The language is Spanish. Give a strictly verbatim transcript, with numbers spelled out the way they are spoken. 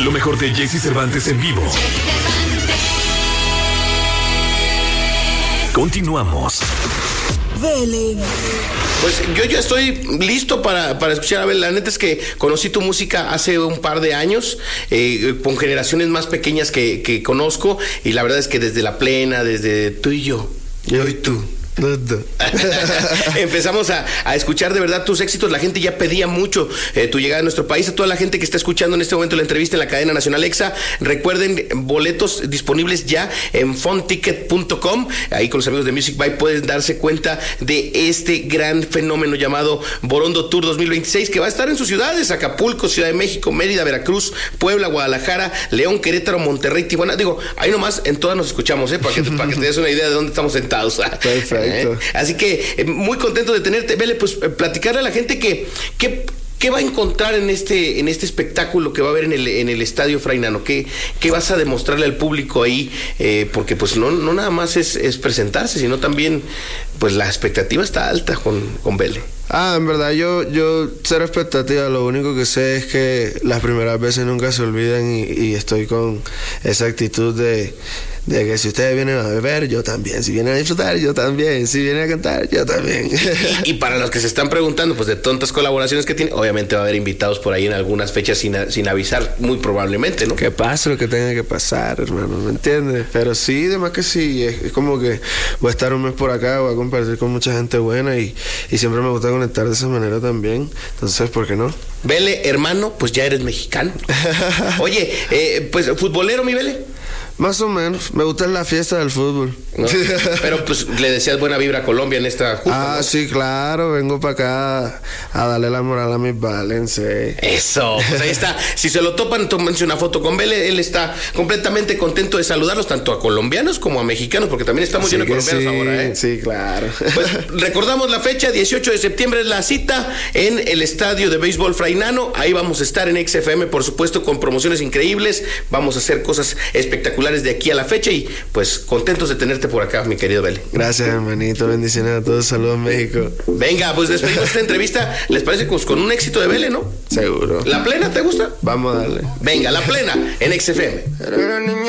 Lo mejor de Jesse Cervantes en vivo. Continuamos. Vele. Pues yo ya estoy listo para, para escuchar a Vele. La neta es que conocí tu música hace un par de años, eh, con generaciones más pequeñas que, que conozco, y la verdad es que desde La Plena, desde Tú y Yo, Yo y Tú, empezamos a, a escuchar de verdad tus éxitos. La gente ya pedía mucho eh, tu llegada a nuestro país. A toda la gente que está escuchando en este momento la entrevista en la cadena nacional Exa, recuerden, boletos disponibles ya en fun ticket punto com. Ahí con los amigos de Music By pueden darse cuenta de este gran fenómeno llamado Borondo Tour dos mil veintiséis, que va a estar en sus ciudades: Acapulco, Ciudad de México, Mérida, Veracruz, Puebla, Guadalajara, León, Querétaro, Monterrey, Tijuana. Digo, ahí nomás en todas nos escuchamos, ¿eh? Para que, para que te des una idea de dónde estamos sentados. Perfecto. ¿Eh? Así que eh, muy contento de tenerte, Vele. Pues eh, platicarle a la gente que, que ¿qué va a encontrar en este en este espectáculo que va a haber en el en el Estadio Fray Nano? ¿Qué, qué vas a demostrarle al público ahí? Eh, porque pues no, no nada más es, es presentarse, sino también pues la expectativa está alta con, con Vele. Ah, en verdad, yo, yo, cero expectativa. Lo único que sé es que las primeras veces nunca se olvidan, y, y estoy con esa actitud de, de que si ustedes vienen a beber, yo también. Si vienen a disfrutar, yo también. Si vienen a cantar, yo también. Y, y para los que se están preguntando, pues de tantas colaboraciones que tiene, obviamente va a haber invitados por ahí en algunas fechas sin, sin avisar, muy probablemente, ¿no? Que pase lo que tenga que pasar, hermano, ¿me entiendes? Pero sí, además que sí, es, es como que voy a estar un mes por acá, voy a compartir con mucha gente buena, y, y siempre me gusta conectar de esa manera también. Entonces, ¿por qué no? Vele, hermano, pues ya eres mexicano. Oye, eh, pues futbolero, mi Vele. Más o menos, me gusta la fiesta del fútbol. ¿No? Pero pues le deseas buena vibra a Colombia en esta justa, Ah, ¿no? sí, claro, vengo para acá a darle la moral a mis Valens. Eh. Eso, pues ahí está. Si se lo topan, tómense una foto con Vele. Él está completamente contento de saludarlos, tanto a colombianos como a mexicanos, porque también estamos Sí llenos de colombianos sí, ahora, ¿eh? Sí, claro. Pues recordamos la fecha, dieciocho de septiembre es la cita en el estadio de béisbol Fray Nano. Ahí vamos a estar en X F M, por supuesto, con promociones increíbles. Vamos a hacer cosas espectaculares de aquí a la fecha, y pues contentos de tenerte por acá, mi querido Vele. Gracias, hermanito. Bendiciones a todos. Saludos, México. Venga, pues despedimos esta entrevista. ¿Les parece? Pues con un éxito de Vele, ¿no? Seguro. ¿La Plena te gusta? Vamos a darle. Venga, La Plena en X F M.